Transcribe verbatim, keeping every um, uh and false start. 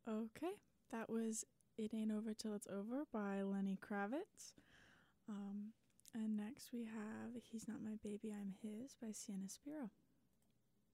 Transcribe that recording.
Okay, that was It Ain't Over Till It's Over by Lenny Kravitz. Um, and next we have He's Not My Baby, I'm His by Sienna Spiro.